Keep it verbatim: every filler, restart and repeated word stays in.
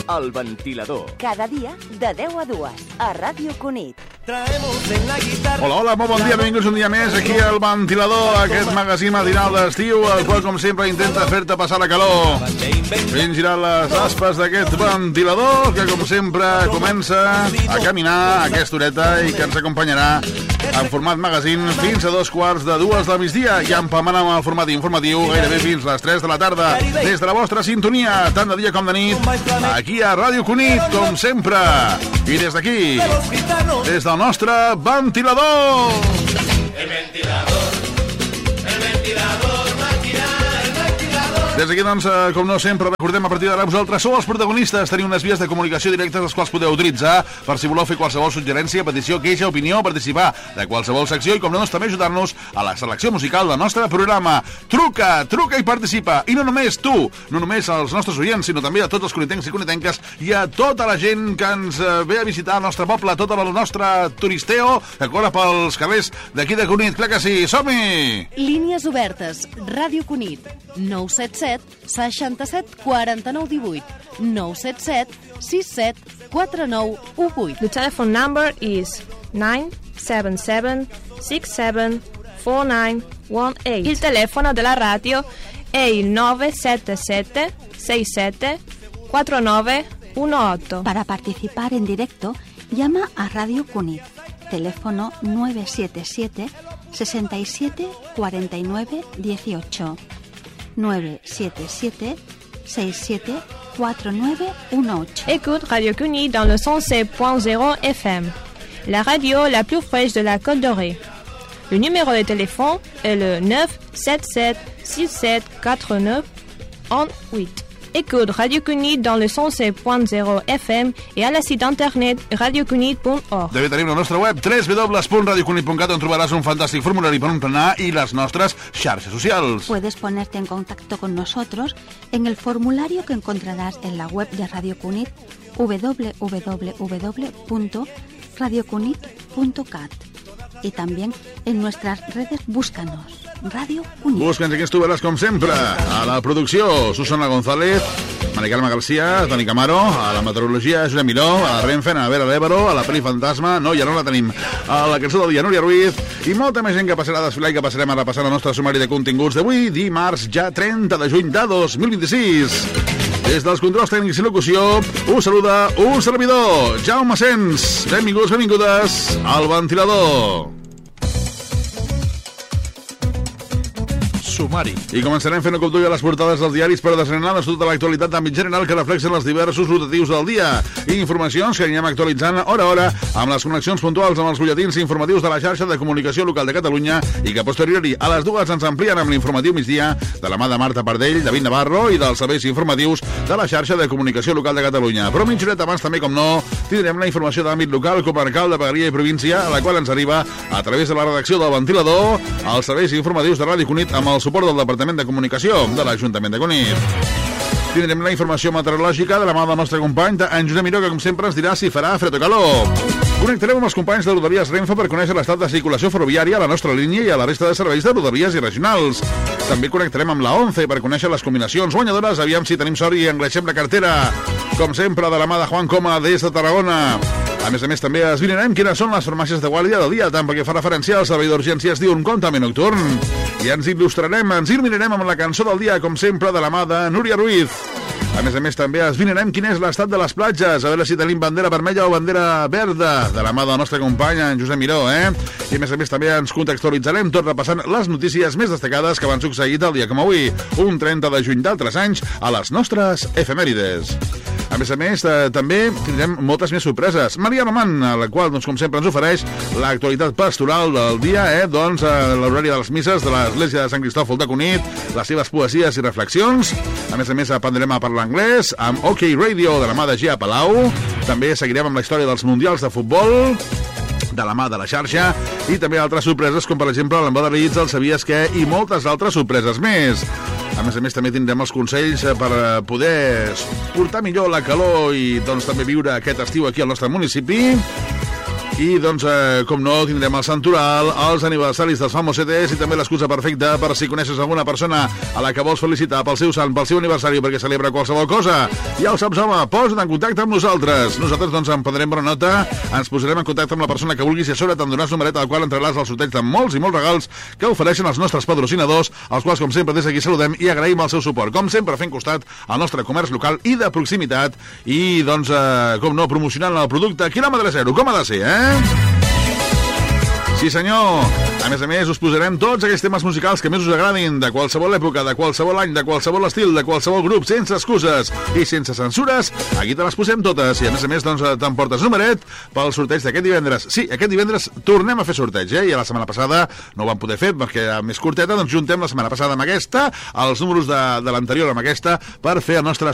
El Ventilador. Cada dia de deu a dues a Ràdio Cunit. Hola, hola, molt bon dia, benvinguts un dia més aquí al Ventilador, aquest magazín matinal d'estiu, el qual, com sempre, intenta fer-te passar la calor. Ben girar les aspes d'aquest ventilador, que, com sempre, comença a caminar aquesta horeta i que ens acompanyarà en format magazín fins a dos quarts de dues del migdia i empalmant amb el format informatiu gairebé fins les tres de la tarda des de la vostra sintonia, tant de dia com de nit, aquí a Ràdio Cunit, com sempre. I des d'aquí, des del nostre ventilador. El ventilador, el ventilador, màquina, el ventilador. Des d'aquí, doncs, com no sempre, recordem a partir d'ara vosaltres sou els protagonistes. Teniu unes vies de comunicació directes les quals podeu utilitzar per si voleu fer qualsevol suggerència, petició, queixa, opinió, participar de qualsevol secció i, com no, doncs, també ajudar-nos a la selecció musical del nostre programa. Truca, truca i participa. I no només tu, no només als nostres oients, sinó també a tots els conitencs i conitenques i a tota la gent que ens ve a visitar el nostre poble, tot el nostre turisteo que corre pels carrers d'aquí de Cunit. Clar que sí, som-hi! Línies obertes, Ràdio Cunit, nou set set, seixanta-set, quaranta-nou, divuit, nou set set, sis set, quatre nou, u vuit. The telephone number is nine seven seven, six seven, four nine one eight. Il telefono della radio è il nove sette sette, sei sette, quattro nove uno otto. Para participar en directo, llama a Radio Cunit. Teléfono nueve siete siete, sesenta y siete, cuarenta y nueve, dieciocho. nueve siete siete, seis siete, cuatro nueve uno ocho. Écoute Radio Cunit dans le cent sept point zéro F M, la radio la plus fraîche de la Côte d'Orée. Le numéro de téléphone est le neuf sept sept, six sept, quatre neuf un huit. Écoute Radio Cunit dans le cent sept point zéro F M et à la site internet radio cunit punt org. També tenim la nostra web w w w punt radio cunit punt cat on trobaràs un fantàstic formulari per emplenar i les nostres xarxes socials. Puedes ponerte en contacto con nosotros en el formulario que encontrarás en la web de Radio Cunit, w w w punto radio cunit punto cat, y también en nuestras redes búscanos. Ràdio Cunit. Busca'ns, aquí ens trobaràs, com sempre, a la producció Susana González, Mari Carme García, Toni Camaro, a la meteorologia Josep Miró, a la Renfe, a Vera l'Ébaro, a la Peli Fantasma, no, ja no la tenim, a la cançó del dia Núria Ruiz, i molta més gent que passarà a desfilar i que passarem a repassar el nostre sumari de continguts d'avui, dimarts, ja trenta de juny de dos mil vint-i-sis. Des dels controls tècnics i locució, us saluda un servidor, Jaume Sens. Benvinguts, benvingudes al Ventilador. Sumari. I començarem fent com tu a les portades dels diaris per desgranar-nos tota l'actualitat d'àmbit general que reflexen els diversos rotatius del dia i informacions que anirem actualitzant hora a hora amb les connexions puntuals amb els butlletins informatius de la xarxa de comunicació local de Catalunya i que a posteriori a les dues ens amplien amb l'informatiu migdia de la mà de Marta Pardell, David Navarro i dels serveis informatius de la xarxa de comunicació local de Catalunya. Però mitja horeta abans també, com no, tindrem la informació d'àmbit local, comarcal, de vegueria i província, a la qual ens arriba a través de la redacció del Ventilador, als serveis informatius de Ràdio Cunit amb el suport del Departament de Comunicació de l'Ajuntament de Cunit. Tindrem la informació meteorològica de la mà del nostre company, en Josep Miró, que com sempre ens dirà si farà fred o calor. Connectarem amb els companys de Rodalies Renfe per conèixer l'estat de circulació ferroviària a la nostra línia i a la resta de serveis de Rodalies i regionals. També connectarem amb la ONCE per conèixer les combinacions guanyadores, aviam si tenim sort i engreixem la cartera. Com sempre, de la mà de Juan Coma des de Tarragona. A més a més, també esbrinarem quines són les farmàcies de guàrdia del dia, tant perquè fa referència al servei d'urgències diurn com també nocturn. I ens il·lustrarem, ens il·luminarem amb la cançó del dia, com sempre, de la mà de Núria Ruiz. A més a més, també esbrinarem quin és l'estat de les platges, a veure si tenim bandera vermella o bandera verda, de la mà del nostre company, en Josep Miró, eh? I a més a més també ens contextualitzarem tot repassant les notícies més destacades que van succeir el dia com avui, un trenta de juny d'altres anys, a les nostres efemèrides. A més a més, eh, també tindrem moltes més sorpreses. Maria Roman, a la qual, doncs, com sempre, ens ofereix l'actualitat pastoral del dia, eh? Doncs, eh, l'horari de les misses de l'Església de Sant Cristòfol de Cunit, les seves poesies i reflexions. A més a més, aprendrem a parlar anglès amb OK Radio de la mà de Gia Palau. També seguirem amb la història dels mundials de futbol de la mà de la xarxa i també altres sorpreses com per exemple l'emboda de Leeds, el Sabies Què i moltes altres sorpreses més. A més a més també tindrem els consells per poder portar millor la calor i doncs també viure aquest estiu aquí al nostre municipi. I, doncs, eh, com no, tindrem el Santoral, els aniversaris dels famosetes i també l'excusa perfecta per si coneixes alguna persona a la que vols felicitar pel seu sant, pel seu aniversari, perquè celebra qualsevol cosa. Ja ho saps, home, posa't en contacte amb nosaltres. Nosaltres, doncs, en prendrem bona nota, ens posarem en contacte amb la persona que vulguis i a sobre te'n donaràs numeret al qual entraràs al sorteig de molts i molts regals que ofereixen els nostres patrocinadors, els quals, com sempre, des d'aquí saludem i agraïm el seu suport. Com sempre, fent costat al nostre comerç local i de proximitat i, doncs, eh, com no, promocionant el producte quilòmetre zero, com ha de ser, eh? Sí, senyor. A més a més, us posarem tots aquells temes musicals que més us agradin, de qualsevol època, de qualsevol any, de qualsevol estil, de qualsevol grup, sense excuses i sense censures. Aquí te les posem totes. I a més a més, doncs, t'emportes numeret pel sorteig d'aquest divendres. Sí, aquest divendres tornem a fer sorteig, eh? I a la setmana passada no ho vam poder fer perquè era més curteta, doncs juntem la setmana passada amb aquesta, els números de, de l'anterior amb aquesta, per fer el nostre